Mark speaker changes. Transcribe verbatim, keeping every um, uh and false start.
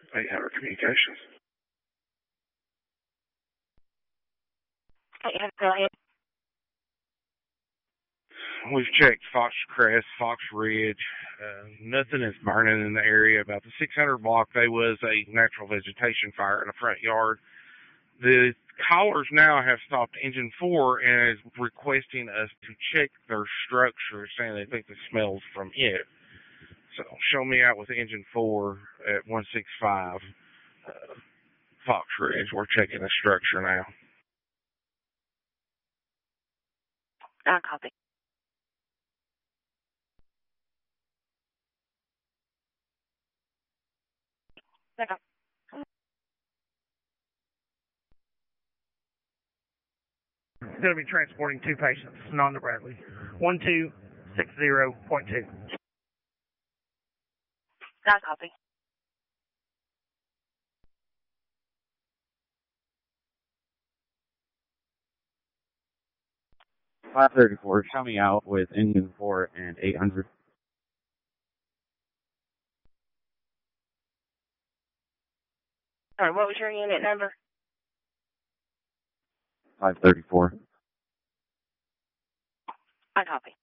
Speaker 1: eight hundred Communications.
Speaker 2: eight hundred, go ahead.
Speaker 1: We've checked Fox Crest, Fox Ridge. Uh, nothing is burning in the area. About the six hundred block, there was a natural vegetation fire in the front yard. The callers now have stopped Engine four and is requesting us to check their structure, saying they think the smell's from it. So show me out with Engine four at one six five uh, Fox Ridge. We're checking the structure now.
Speaker 2: I'll copy. Okay.
Speaker 3: Going to be transporting two patients, non to Bradley. one two six zero point two.
Speaker 2: I'll copy.
Speaker 4: five thirty-four, show me out with Engine four and eight hundred.
Speaker 2: All right, what was your unit number?
Speaker 4: five thirty-four.
Speaker 2: I copy.